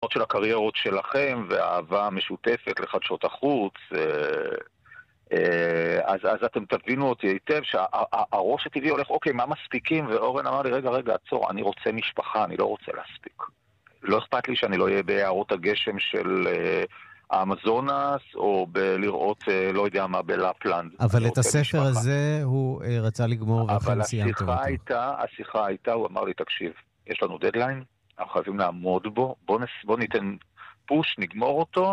ההשלכות של הקריירות שלכם והאהבה המשותפת לחדשות החוץ, אז אתם תבינו אותי היטב שהראש הטבעי הולך, אוקיי, מה מספיקים? ואורן אמר לי, רגע, עצור, אני רוצה משפחה, אני לא רוצה להספיק. לא אכפת לי שאני לא אהיה ביערות הגשם של האמזונס, או בלראות, לא יודע מה, בלפלנד. אבל את הספר הזה הוא רצה לגמור, ואכן סיימתם אותו. אבל השיחה הייתה, הוא אמר לי, תקשיב, יש לנו דדליין, אנחנו חייבים לעמוד בו, בוא ניתן פוש, נגמור אותו,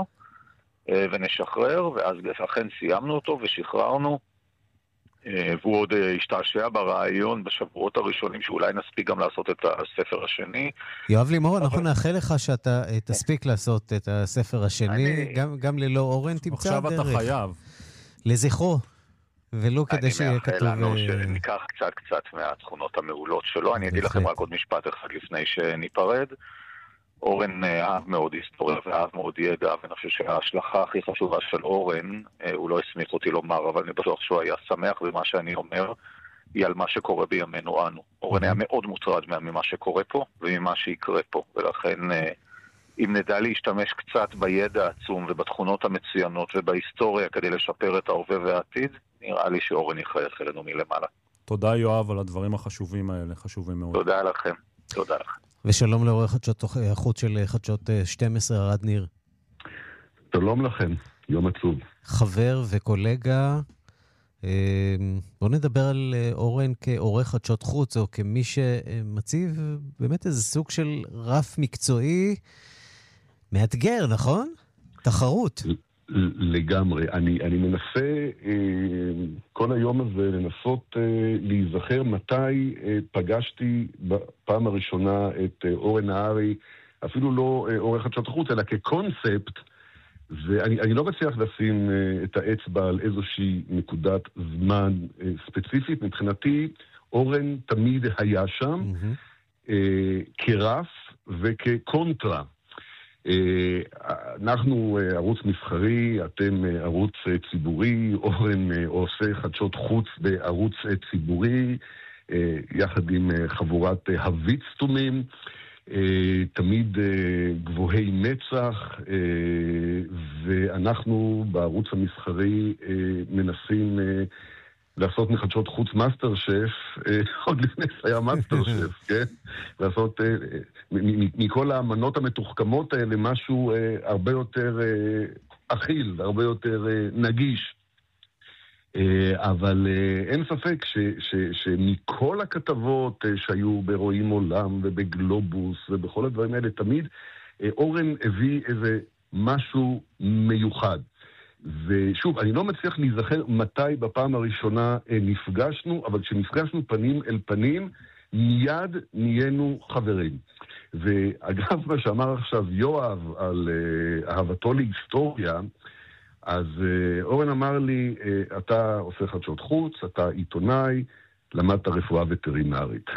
ונשחרר, ואז אכן סיימנו אותו ושחררנו, והוא עוד השתעשע ברעיון בשבועות הראשונים שאולי נספיק גם לעשות את הספר השני. יואב לימור, אנחנו נאחל לך שאתה תספיק לעשות את הספר השני, גם ללא אורן תמצא דרך. עכשיו אתה חייב. לזכרו, ולא כדי שיהיה כתוב... אני מאחל לנו שניקח קצת מהתכונות המעולות שלו. אני אגיד לכם רק עוד משפט אחד לפני שניפרד. אורן אהב מאוד היסטוריה ואהב מאוד ידע, ואני חושב שההשלכה הכי חשובה של אורן, הוא לא הסמיך אותי לומר, אבל אני בטוח שהוא היה שמח במה שאני אומר, היא על מה שקורה בימינו אנו. אורן היה מאוד מוטרד ממה שקורה פה וממה שיקרה פה, ולכן אם נדע להשתמש קצת בידע העצום ובתכונות המצוינות ובהיסטוריה כדי לשפר את ההווה והעתיד, נראה לי שאורן יחייך אלינו מלמעלה. תודה יואב על הדברים החשובים האלה, חשובים מאוד. תודה לכם, תודה לכם. ושלום לעורך חדשות החוץ של חדשות 12, ארד ניר. שלום לכם, יום עצוב. חבר וקולגה, בואו נדבר על אורן כעורך חדשות חוץ, או כמי שמציב באמת איזה סוג של רף מקצועי מאתגר, נכון? תחרות. לגמרי. אני מנסה כל היום הזה לנסות להיזכר מתי פגשתי בפעם הראשונה את אורן נהרי, אפילו לא עורך חדשות החוץ, אלא כקונספט, ואני לא מצליח לשים את האצבע על איזושהי נקודת זמן ספציפית. מבחינתי, אורן תמיד היה שם כרף וכקונטרה. אנחנו ערוץ מסחרי, אתם ערוץ ציבורי, אורן עושה חדשות חוץ בערוץ ציבורי, יחד עם חבורת הוויצטומים, תמיד גבוהי מצח, ואנחנו בערוץ המסחרי מנסים לעשות מחדשות חוץ מאסטר שף, עוד לפני שהיה מאסטר שף, כן? לעשות מכל האמנות המתוחכמות האלה משהו הרבה יותר אכיל, הרבה יותר נגיש. אבל אין ספק שמכל הכתבות שהיו ברואים עולם ובגלובוס ובכל הדברים האלה, תמיד אורן הביא איזה משהו מיוחד. ושוב, אני לא מצליח להיזכר מתי בפעם הראשונה נפגשנו, אבל כשנפגשנו פנים אל פנים, מיד נהיינו חברים. ואגב, מה שאמר עכשיו יואב על אהבתו להיסטוריה, אז אורן אמר לי, אתה עושה חדשות חוץ, אתה עיתונאי, למדת רפואה וטרינרית.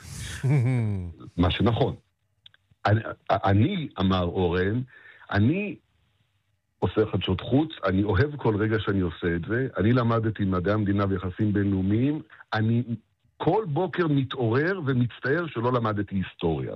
מה שנכון. אני, אמר אורן, אני עושה חדשות חוץ, אני אוהב כל רגע שאני עושה את זה, אני למדתי מדעי המדינה ויחסים בינלאומיים, אני כל בוקר מתעורר ומצטער שלא למדתי היסטוריה.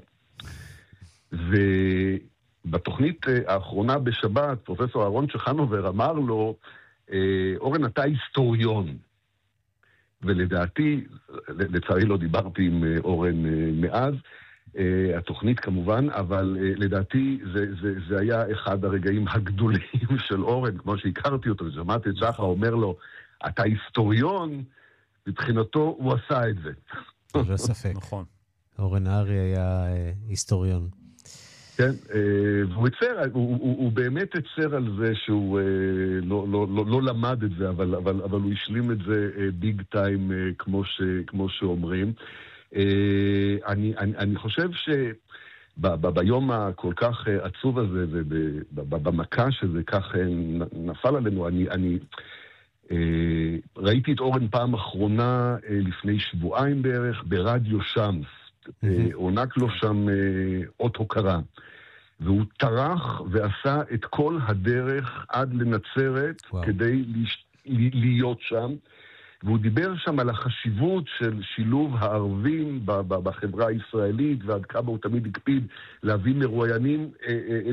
ובתוכנית האחרונה בשבת, פרופסור אהרון צ'חנובר אמר לו, אורן, אתה היסטוריון. ולדעתי, לצערי לא דיברתי עם אורן מאז, התוכנית כמובן, אבל לדעתי זה היה אחד הרגעים הגדולים של אורן, כמו שהכרתי אותו, ושמעתי את שחר אומר לו, אתה היסטוריון, מבחינתו הוא עשה את זה. לא ספק. נכון. אורן נהרי היה היסטוריון. כן, והוא הצר, הוא באמת הצר על זה שהוא לא למד את זה, אבל הוא השלים את זה ביג טיים, כמו שאומרים. אני חושב שביום הכל כך עצוב הזה, ובמכה שזה כך נפל עלינו, אני ראיתי את אורן פעם אחרונה לפני שבועיים בערך ברדיו שמס. עונק לו שם אות הוקרה. והוא טרח ועשה את כל הדרך עד לנצרת כדי להיות שם. והוא דיבר שם על החשיבות של שילוב הערבים בחברה הישראלית, ועד כמה הוא תמיד הקפיד להביא מרואיינים